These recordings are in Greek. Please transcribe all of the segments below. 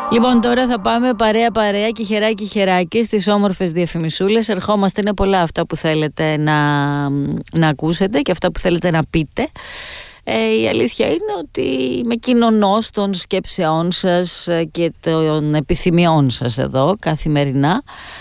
Λοιπόν, τώρα θα πάμε παρέα και χεράκι στις όμορφες διαφημισούλες. Ερχόμαστε, είναι πολλά αυτά που θέλετε να ακούσετε και αυτά που θέλετε να πείτε. Η αλήθεια είναι ότι είμαι κοινωνός των σκέψεών σας και των επιθυμιών σας εδώ καθημερινά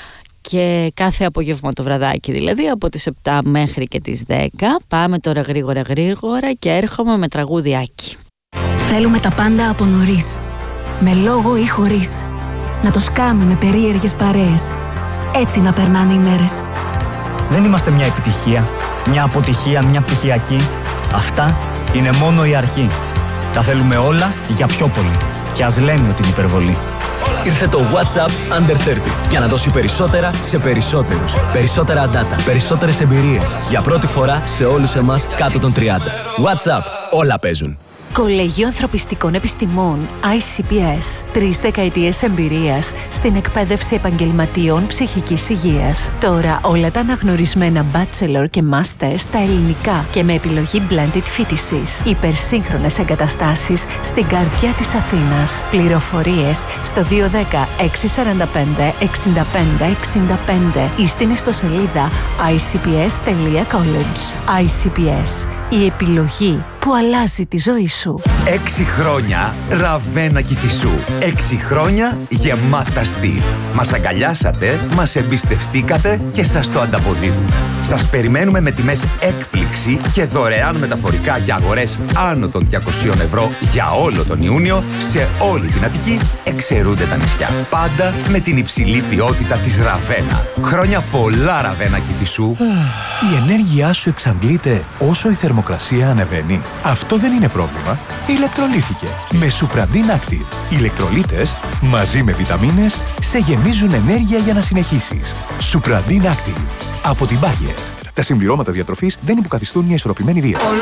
και κάθε απόγευμα το βραδάκι, δηλαδή από τις 7 μέχρι και τις 10. Πάμε τώρα γρήγορα και έρχομαι με τραγούδιάκι. Θέλουμε τα πάντα από νωρίς, με λόγο ή χωρίς. Να το σκάμε με περίεργες παρέες. Έτσι να περνάνε οι μέρες. Δεν είμαστε μια επιτυχία, μια αποτυχία, μια πτυχιακή. Αυτά είναι μόνο η αρχή. Τα θέλουμε όλα για πιο πολύ. Και ας λέμε ότι είναι υπερβολή. Ήρθε το WhatsApp Under 30 για να δώσει περισσότερα σε περισσότερους. Περισσότερα data, περισσότερες εμπειρίες. Για πρώτη φορά σε όλους εμάς κάτω των 30. WhatsApp, όλα παίζουν. Κολέγιο Ανθρωπιστικών Επιστημών ICPS. 3 δεκαετίες εμπειρίας στην εκπαίδευση επαγγελματιών ψυχικής υγείας. Τώρα όλα τα αναγνωρισμένα bachelor και master στα ελληνικά και με επιλογή blended φοιτησης. Υπερσύγχρονες εγκαταστάσεις στην καρδιά της Αθήνας. Πληροφορίες στο 210 645 65 65 ή στην ιστοσελίδα icps.college. ICPS. Η επιλογή που αλλάζει τη ζωή σου. 6 χρόνια Ραβένα Κηφισού. 6 χρόνια γεμάτα στυλ. Μας αγκαλιάσατε, μας εμπιστευτήκατε και σας το ανταποδίδουμε. Σας περιμένουμε με τιμές έκπληξη και δωρεάν μεταφορικά για αγορές άνω των 200 ευρώ για όλο τον Ιούνιο σε όλη την Αττική, εξαιρούνται τα νησιά. Πάντα με την υψηλή ποιότητα της Ραβένα. Χρόνια πολλά Ραβένα Κηφισού. Η ενέργειά σου εξαντλείται όσο η θερμοκρασία ανεβαίνει. Αυτό δεν είναι πρόβλημα. Ηλεκτρολύθηκε με Supradin Active. Οι ηλεκτρολίτες μαζί με βιταμίνες σε γεμίζουν ενέργεια για να συνεχίσεις. Supradin Active από την Bayer. Τα συμπληρώματα διατροφής δεν υποκαθιστούν μια ισορροπημένη δίαιτα.